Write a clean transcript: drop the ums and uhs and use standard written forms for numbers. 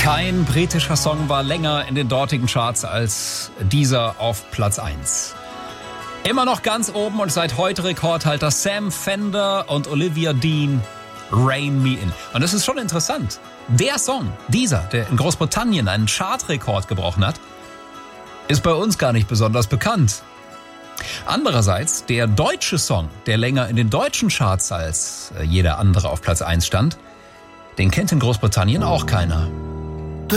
Kein britischer Song war länger in den dortigen Charts als dieser auf Platz 1. Immer noch ganz oben und seit heute Rekordhalter Sam Fender und Olivia Dean, Rein Me In. Und das ist schon interessant. Der Song, der in Großbritannien einen Chartrekord gebrochen hat, ist bei uns gar nicht besonders bekannt. Andererseits, der deutsche Song, der länger in den deutschen Charts als jeder andere auf Platz 1 stand, den kennt in Großbritannien auch keiner.